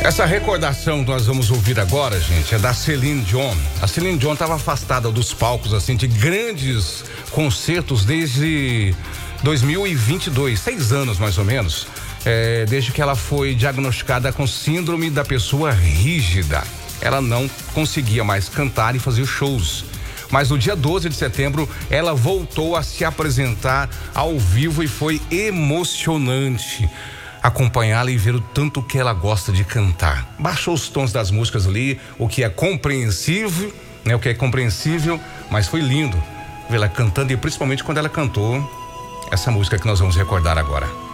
Essa recordação que nós vamos ouvir agora, gente, é da Celine Dion. A Celine Dion estava afastada dos palcos, assim, de grandes concertos desde 2022, 6 anos mais ou menos, desde que ela foi diagnosticada com síndrome da pessoa rígida. Ela não conseguia mais cantar e fazer shows. Mas no dia 12 de setembro, ela voltou a se apresentar ao vivo e foi emocionante acompanhá-la e ver o tanto que ela gosta de cantar. Baixou os tons das músicas ali, o que é compreensível, né? O que é compreensível, mas foi lindo vê-la cantando, e principalmente quando ela cantou essa música que nós vamos recordar agora.